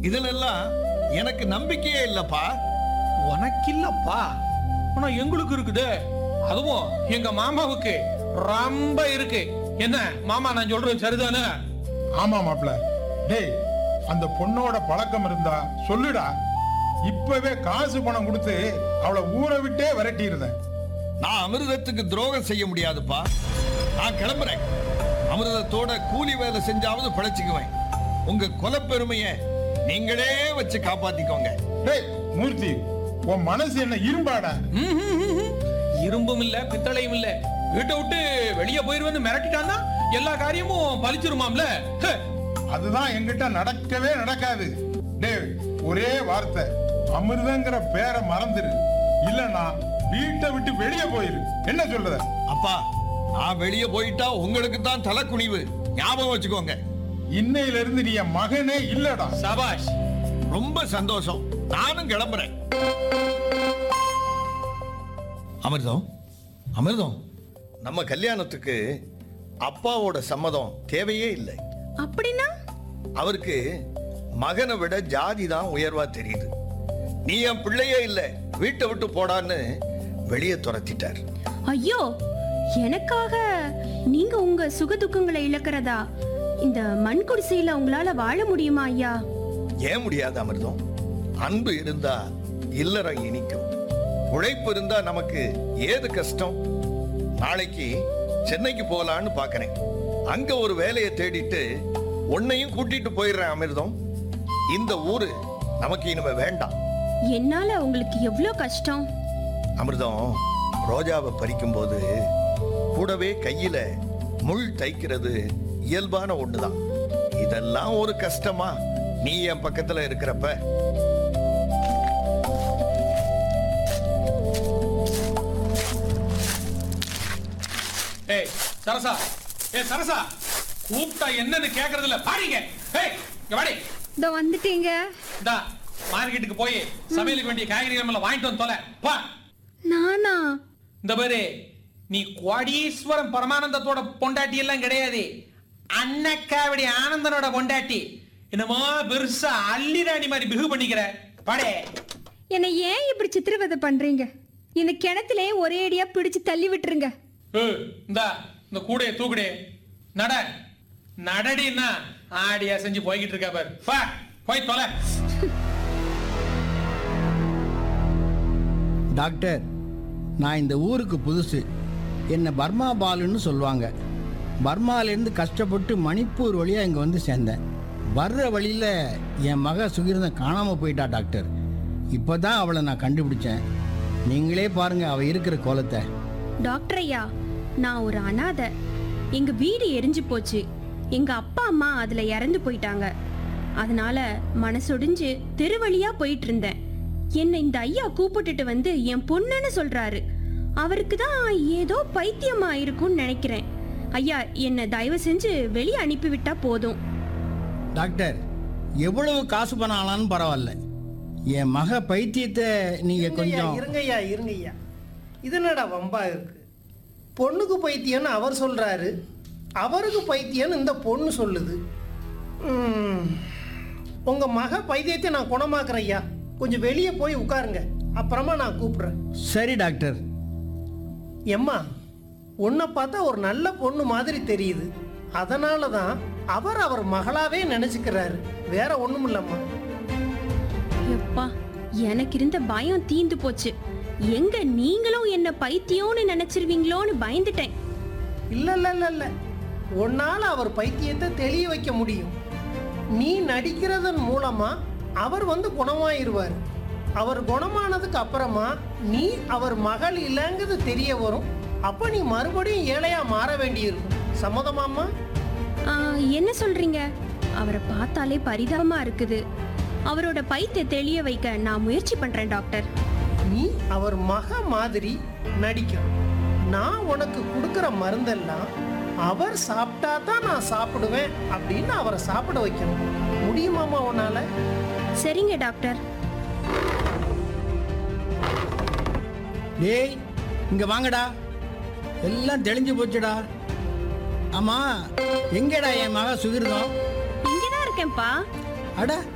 இதுலெல்லாம் எனக்கு நம்பிக்கையே இல்லப்பா. உனக்கு இல்லப்பா, ஆனா எங்களுக்கு இருக்குது. அதுவும் எங்க மாமாவுக்கு ரொம்ப இருக்கு. என்ன மாமா, நான் சொல்றது சரிதானே? ஆமா மாப்ள. டேய், அந்த பொண்ணோட பழக்கம் இருந்தா சொல்லுடா. இப்பவே காசு பணம் கொடுத்து அவளை ஊரை விட்டே விரட்டியிருந்தேன். நான் அமிர்தத்துக்கு துரோகம் செய்ய முடியாதுப்பா. நான் கிளம்புறேன். அமிர்தத்தோட கூலி வேலை செஞ்சாவது பிழைச்சுக்குவேன். உங்க கொலைப்பெருமையை நீங்களே வச்சு காப்பாத்திக்கோங்க. டேய் மூர்த்தி, உன் மனசு என்ன இரும்பாடா? இரும்பும் இல்ல பித்தளையும் இல்ல. வீட்டை விட்டு வெளியே போயிருவேன்னு மிரட்டிட்டான்னா எல்லா காரியமும் பலிச்சிருமாம்ல. அதுதான் என்கிட்ட நடக்கவே நடக்காது. டேய், ஒரே வார்த்தை, அமிர்தங்கிற பேரை மறந்துரு. இல்லனா வீட்டை விட்டு வெளியே போயிரு. என்ன சொல்றத? அப்பா, நான் வெளியே போயிட்டா உங்களுக்கு தான் தலை குனிவு. ஞாபகம் வச்சுக்கோங்க. இன்னையில இருந்து நீ என் மகனே இல்லடா. சபாஷ். ரொம்ப சந்தோஷம். நானும் கிளம்புறேன். அமிர்தம், அமிர்தம், நம்ம கல்யாணத்துக்கு அப்பாவோட சம்மதம் தேவையே இல்லை. அப்படின்னா? அவருக்கு மகனை விட ஜாதி தான் உயர்வா தெரியுது. நீ என் பிள்ளையே இல்ல, வீட்டை விட்டு போடான்னு வெளியே துரத்திட்டார். ஐயோ, எனக்காக நீங்க உங்க சுக துக்கங்களை இழக்கிறதா? இந்த மண் குடிசையில உங்களால வாழ முடியுமா ஐயா? ஏன் முடியாது அமிர்தம்? அன்பு இருந்தா இல்லறம் இனிக்கும். உழைப்பு இருந்தா நமக்கு ஏது கஷ்டம்? நாளைக்கு சென்னைக்கு போகலான்னு பாக்கிறேன். அங்க ஒரு வேலையை தேடிட்டு உன்னையும் கூட்டிட்டு போயிடுறேன் அமிர்தம். இந்த ஊரு நமக்கு இனிமே வேண்டாம். என்னால உங்களுக்கு எவ்வளவு கஷ்டம் அமிர்தம். ரோஜாவை பறிக்கும் போது கூடவே கையில முள் தைக்கிறது இயல்பான ஒண்ணுதான். இதெல்லாம் ஒரு கஷ்டமா நீ என் பக்கத்துல இருக்கிறப்ப? ஏய் சரசா, ஏய் சரசா, கூப்பிட்டா என்னன்னு கேக்குறதுல பாருங்க. ஏய் இங்க வாடி. இதோ வந்துட்டீங்க. டா, மார்க்கெட்டுக்கு போய் சமையலுக்கு வேண்டிய காய்கறிகள் எல்லாம் வாங்கிட்டு வந்து தொலை. பா. நானா? இந்த பாரு, நீ கோடீஸ்வரம் பரமானந்தத்தோட பொண்டாட்டி எல்லாம் கிடையாது. அன்னக்காவடி ஆனந்தனோட பொண்டாட்டி. என்னமோ பெருசா அள்ளிராணி மாதிரி பிகு பண்ணிக்கிற. பாடே. என்னை ஏன் இப்படி சித்திரவதை பண்றீங்க? இந்த கிணத்திலே ஒரே அடியா பிடிச்சு தள்ளி விட்டுருங்க. இந்த கூடைய தூக்குடே. நட நடடின்னா ஆடியா செஞ்சு போய்கிட்டு இருக்கா பாரு. பா, போய் தொலை. டாக்டர், நான் இந்த ஊருக்கு புதுசு. என்னை பர்மா பாலுன்னு சொல்லுவாங்க. பர்மாலேருந்து கஷ்டப்பட்டு மணிப்பூர் வழியாக இங்கே வந்து சேர்ந்தேன். வர்ற வழியில் என் மக சுகிர்தன் காணாமல் போயிட்டா டாக்டர். இப்போ தான் அவளை நான் கண்டுபிடிச்சேன். நீங்களே பாருங்கள் அவள் இருக்கிற கோலத்தை. டாக்டர் ஐயா, நான் ஒரு அனாதை. எங்க வீடு எரிஞ்சு போச்சு. எங்க அப்பா அம்மா அதுல இறந்து போயிட்டாங்க. அதனால மனசொடிஞ்சு தெருவழியா போயிட்டு இருந்தேன். என்னை இந்த ஐயா கூப்பிட்டுட்டு வந்து என் பொண்ணுன்னு சொல்றாரு. அவருக்கு தான் ஏதோ பைத்தியமா இருக்கும்னு நினைக்கிறேன். ஐயா, என்னை தயவு செஞ்சு வெளியே அனுப்பிவிட்டா போதும். டாக்டர், எவ்வளவு காசு பணம் ஆனாலும் பரவாயில்ல. என் மக பைத்தியத்தை நீங்க கொஞ்சம் இருங்கய்யா. இது என்னடா வம்பா இருக்கு? பொண்ணுக்கு பைத்தியம்னு அவர் சொல்றாரு, அவருக்கு பைத்தியம்னு இந்த பொண்ணு சொல்லுது. உங்க மக பைத்தியத்தை நான் குணமாக்குறேன் ஐயா. கொஞ்சம் வெளியே போய் உட்காருங்க, அப்புறமா நான் கூப்பிடுறேன். சரி டாக்டர். எம்மா, உன்னை பார்த்தா ஒரு நல்ல பொண்ணு மாதிரி தெரியுது. அதனால தான் அவர் மகளாவே நினைச்சுக்கிறாரு. வேற ஒண்ணும் இல்லம்மா. எப்பா, எனக்கு இருந்த பயம் தீந்து போச்சு. எங்க நீங்களும் என்ன பைத்தியம்னு நினைச்சிருவீங்களோன்னு பயந்துட்டேன். இல்ல, உன்னால அவர் பைத்தியத்தை தெளிய வைக்க முடியும். நீ நடிக்கிறதன் மூலமா அவர் வந்து குணமாயிருவார். அவர் குணமானதுக்கு அப்புறமா நீ அவர் மகள் இல்லைங்கிறது தெரிய வரும். அப்ப நீ மறுபடியும் ஏழையா மாற வேண்டியிருக்கும். சம்மதமாம்மா? என்ன சொல்றீங்க? அவரை பார்த்தாலே பரிதாபமா இருக்குது. அவரோட பைத்திய தெளிய வைக்க நான் முயற்சி பண்றேன் டாக்டர். நீ அவர் மக மாதிரி நடிக்கணும். நான் உனக்கு கொடுக்குற மருந்தெல்லாம் அவர் சாப்பிட்டா தான் நான் சாப்பிடுவேன் அப்படின்னு அவரை சாப்பிட வைக்கணும். முடியுமாமா உன்னால? சரிங்க டாக்டர். டேய், இங்க வாங்கடா. எல்லாம் தெளிஞ்சு போச்சுடா. ஆமா, எங்கடா என் மக சுகிர்தம்? இங்கதான் இருக்கேன்ப்பா. அட,